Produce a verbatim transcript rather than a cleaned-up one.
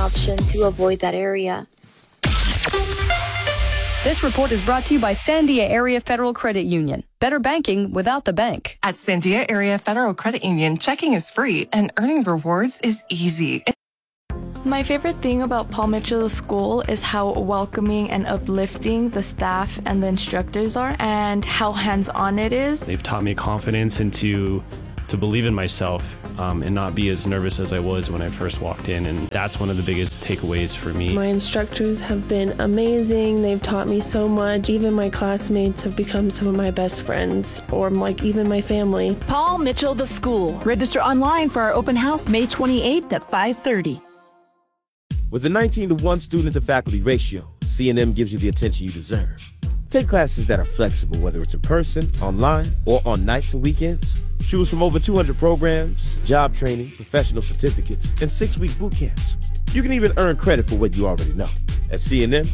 option to avoid that area. This report is brought to you by Sandia Area Federal Credit Union. Better banking without the bank. At Sandia Area Federal Credit Union, checking is free and earning rewards is easy. My favorite thing about Paul Mitchell School is how welcoming and uplifting the staff and the instructors are, and how hands-on it is. They've taught me confidence and to, to believe in myself um, and not be as nervous as I was when I first walked in, and that's one of the biggest takeaways for me. My instructors have been amazing. They've taught me so much. Even my classmates have become some of my best friends, or like even my family. Paul Mitchell the School. Register online for our open house May twenty-eighth at five thirty. With a nineteen to one student to faculty ratio, C N M gives you the attention you deserve. Take classes that are flexible, whether it's in person, online, or on nights and weekends. Choose from over two hundred programs, job training, professional certificates, and six-week boot camps. You can even earn credit for what you already know. At C N M,